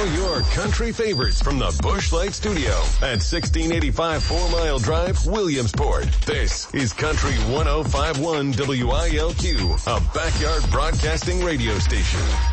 Now your country favorites from the Busch Light Studio at 1685 4 Mile Drive, Williamsport. This is Country 105.1 WILQ, a backyard broadcasting radio station.